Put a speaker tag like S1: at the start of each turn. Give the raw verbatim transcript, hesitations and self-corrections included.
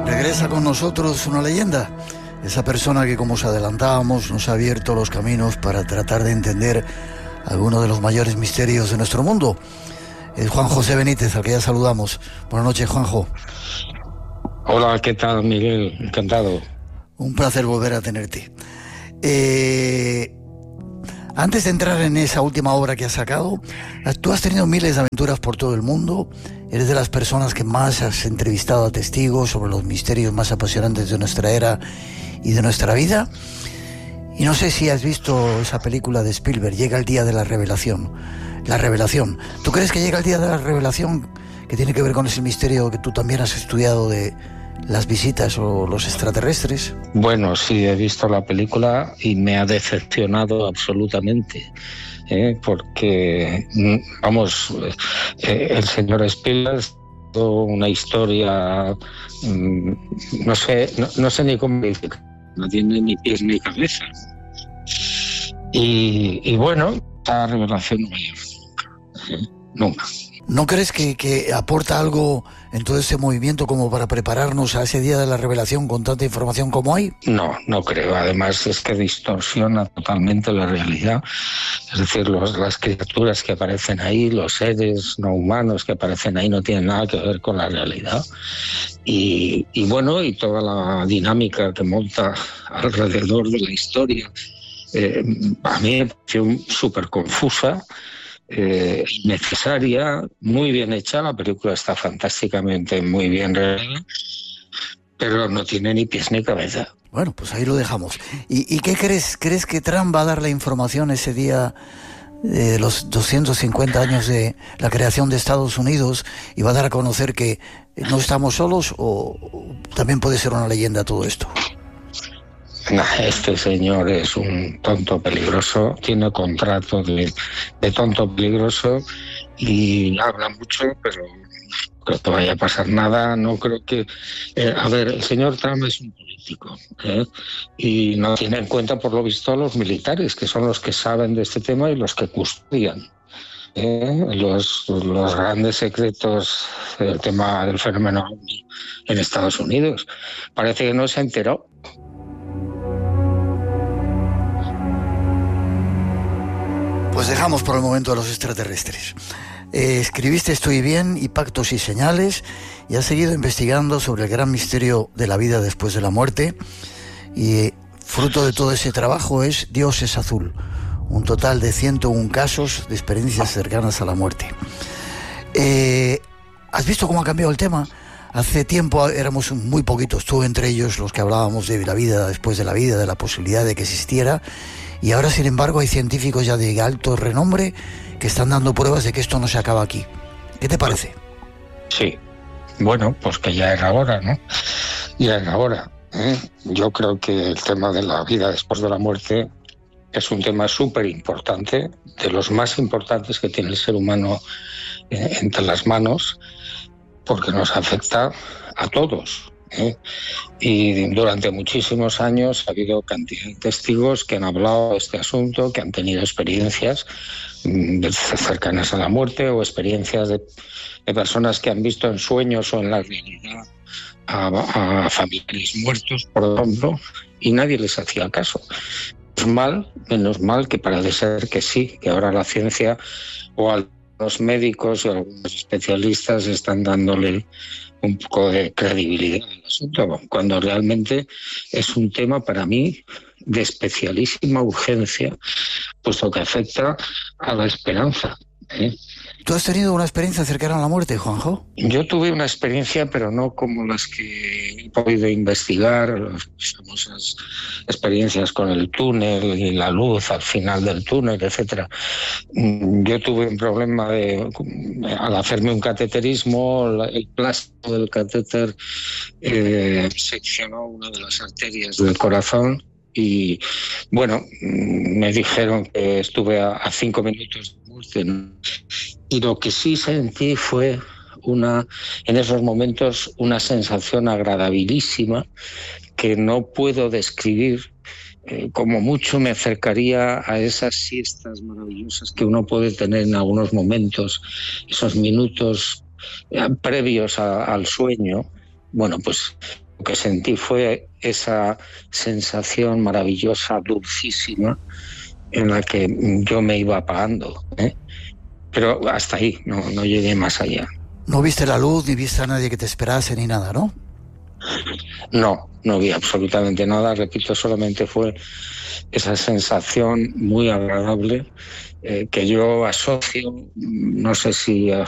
S1: Regresa con nosotros una leyenda, esa persona que, como os adelantábamos, nos ha abierto los caminos para tratar de entender algunos de los mayores misterios de nuestro mundo. Es Juan José Benítez, al que ya saludamos. Buenas noches, Juanjo.
S2: Hola, ¿qué tal, Miguel? Encantado.
S1: Un placer volver a tenerte. Eh, antes de entrar en esa última obra que has sacado, tú has tenido miles de aventuras por todo el mundo. Eres de las personas que más has entrevistado a testigos sobre los misterios más apasionantes de nuestra era y de nuestra vida. Y no sé si has visto esa película de Spielberg, Llega el día de la revelación. La revelación. ¿Tú crees que llega el día de la revelación, que tiene que ver con ese misterio que tú también has estudiado de las visitas o los extraterrestres?
S2: Bueno, sí, he visto la película y me ha decepcionado absolutamente. ¿eh? Porque, vamos, eh, el señor Spielberg, una historia, no sé, no, no sé ni cómo decir, no tiene ni pies ni cabeza. Y, y bueno, esta revelación no me lleva nunca, ¿eh? nunca.
S1: ¿No crees que, que aporta algo en todo ese movimiento como para prepararnos a ese día de la revelación con tanta información como hay?
S2: No, no creo. Además es que distorsiona totalmente la realidad. Es decir, los, las criaturas que aparecen ahí, los seres no humanos que aparecen ahí no tienen nada que ver con la realidad. Y, y bueno, y toda la dinámica que monta alrededor de la historia, eh, a mí me pareció súper confusa. Eh, innecesaria, muy bien hecha, la película está fantásticamente muy bien realizada, pero no tiene ni pies ni cabeza.
S1: Bueno, pues ahí lo dejamos. ¿Y, y qué crees? ¿Crees que Trump va a dar la información ese día de los doscientos cincuenta años de la creación de Estados Unidos y va a dar a conocer que no estamos solos, o, o también puede ser una leyenda todo esto?
S2: Nah, este señor es un tonto peligroso, tiene contrato de, de tonto peligroso y habla mucho, pero no creo que vaya a pasar nada. No creo que... Eh, a ver, el señor Trump es un político, ¿eh? y no tiene en cuenta, por lo visto, a los militares, que son los que saben de este tema y los que custodian ¿eh? los, los grandes secretos del tema del fenómeno ovni en Estados Unidos. Parece que no se ha enterado.
S1: Pues dejamos por el momento a los extraterrestres. Eh, escribiste Estoy bien y Pactos y señales, y has seguido investigando sobre el gran misterio de la vida después de la muerte, y eh, fruto de todo ese trabajo es Dios es azul, un total de ciento uno casos de experiencias cercanas a la muerte. Eh, ¿Has visto cómo ha cambiado el tema? Hace tiempo éramos muy poquitos, tú entre ellos, los que hablábamos de la vida después de la vida, de la posibilidad de que existiera. Y ahora, sin embargo, hay científicos ya de alto renombre que están dando pruebas de que esto no se acaba aquí. ¿Qué te parece?
S2: Sí, bueno, pues que ya era hora, ¿no? Ya era hora. ¿eh? Yo creo que el tema de la vida después de la muerte es un tema súper importante, de los más importantes que tiene el ser humano eh, entre las manos, porque nos afecta a todos. ¿eh? Y durante muchísimos años ha habido cantidad de testigos que han hablado de este asunto, que han tenido experiencias mmm, cercanas a la muerte, o experiencias de, de personas que han visto en sueños o en la realidad a, a familiares muertos, por ejemplo, y nadie les hacía caso. Menos mal, menos mal que parece ser que sí, que ahora la ciencia o algunos médicos o algunos especialistas están dándole un poco de credibilidad al asunto, cuando realmente es un tema para mí de especialísima urgencia, puesto que afecta a la esperanza. ¿eh?
S1: ¿Tú has tenido una experiencia cercana a la muerte, Juanjo?
S2: Yo tuve una experiencia, pero no como las que he podido investigar, las famosas experiencias con el túnel y la luz al final del túnel, etcétera. Yo tuve un problema de, al hacerme un cateterismo, el plástico del catéter eh, seccionó una de las arterias del corazón. Y bueno, me dijeron que estuve a, a cinco minutos de muerte, ¿no? Y lo que sí sentí fue una, en esos momentos, una sensación agradabilísima que no puedo describir. Eh, como mucho me acercaría a esas siestas maravillosas que uno puede tener en algunos momentos, esos minutos eh, previos a, al sueño. Bueno, pues que sentí fue esa sensación maravillosa, dulcísima, en la que yo me iba apagando, ¿eh? Pero hasta ahí, no, no llegué más allá.
S1: No viste la luz, ni viste a nadie que te esperase, ni nada, ¿no?
S2: No, no vi absolutamente nada. Repito, solamente fue esa sensación muy agradable eh, que yo asocio, no sé si